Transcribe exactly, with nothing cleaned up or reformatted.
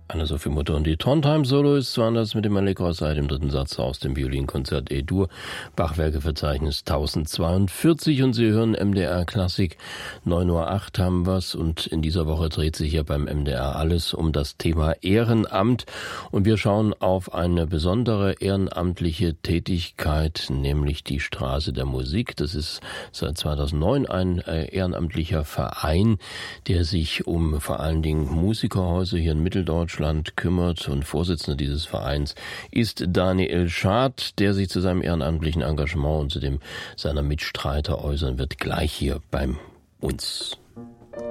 Anne-Sophie Mutter und die Trondheim-Solo ist zwar anders mit dem Allegro seit dem dritten Satz aus dem Violinkonzert E-Dur, Bachwerkeverzeichnis tausendzweiundvierzig, und Sie hören M D R Klassik. neun Uhr acht haben wir's, und in dieser Woche dreht sich ja beim M D R alles um das Thema Ehrenamt, und wir schauen auf eine besondere ehrenamtliche Tätigkeit, nämlich die Straße der Musik. Das ist seit zweitausendneun ein äh, ehrenamtlicher Verein, der sich um vor allen Dingen Musikerhäuser hier in Mitteldeutschland kümmert, und Vorsitzender dieses Vereins ist Daniel Schad, der sich zu seinem ehrenamtlichen Engagement und zu dem seiner Mitstreiter äußern wird, gleich hier bei uns.